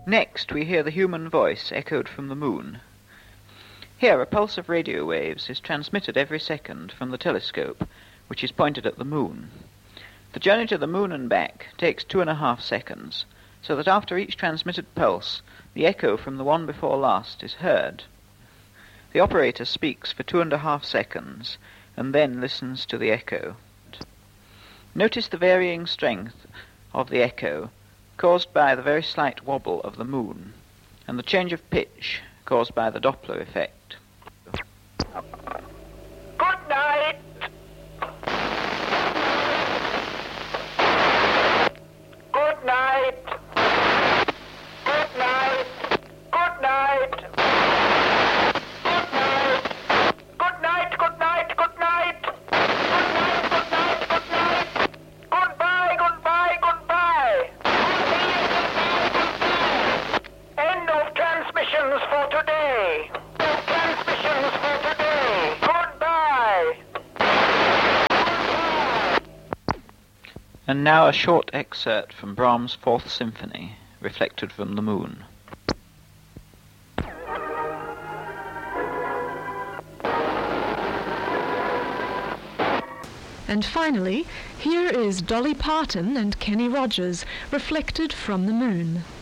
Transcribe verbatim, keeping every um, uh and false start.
Next, we hear the human voice echoed from the moon. Here, a pulse of radio waves is transmitted every second from the telescope, which is pointed at the moon. The journey to the moon and back takes two and a half seconds, so that after each transmitted pulse, the echo from the one before last is heard. The operator speaks for two and a half seconds, and then listens to the echo. Notice the varying strength of the echo, caused by the very slight wobble of the moon, and the change of pitch caused by the Doppler effect. Good night. Good night. Good night. Good night. Good night. Good night. Good night. Good night. Good night. Good night. Good night. Goodbye. Goodbye. Goodbye. End of transmissions for today. Transmissions for today. Goodbye. And now a short excerpt from Brahms' Fourth Symphony, reflected from the moon. And finally, here is Dolly Parton and Kenny Rogers, reflected from the moon.